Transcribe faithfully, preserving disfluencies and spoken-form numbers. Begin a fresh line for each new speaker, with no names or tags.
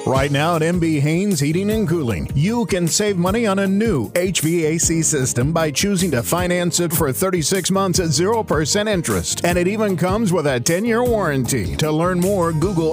Right now at M B Haynes Heating and Cooling, you can save money on a new H V A C system by choosing to finance it for thirty-six months at zero percent interest. And it even comes with a ten-year warranty. To learn more, Google